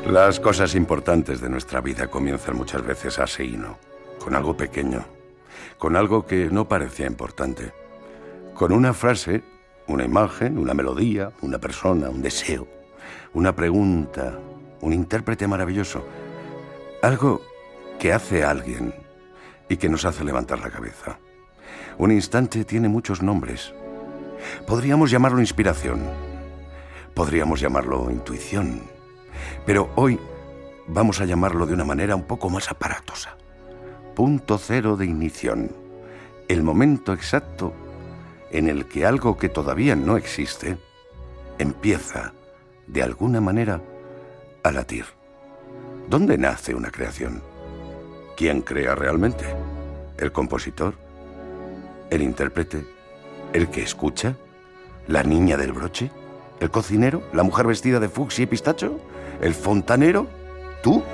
Las cosas importantes de nuestra vida comienzan muchas veces así, ¿no? Con algo pequeño, con algo que no parecía importante, con una frase, una imagen, una melodía, una persona, un deseo, una pregunta, un intérprete maravilloso, algo que hace a alguien y que nos hace levantar la cabeza. Un instante tiene muchos nombres. Podríamos llamarlo inspiración, podríamos llamarlo intuición, pero hoy vamos a llamarlo de una manera un poco más aparatosa. Punto cero de ignición, el momento exacto en el que algo que todavía no existe empieza, de alguna manera, a latir. ¿Dónde nace una creación? ¿Quién crea realmente? ¿El compositor? ¿El intérprete? ¿El que escucha? ¿La niña del broche? ¿El cocinero? ¿La mujer vestida de fucsia y pistacho? ¿El fontanero? ¿Tú?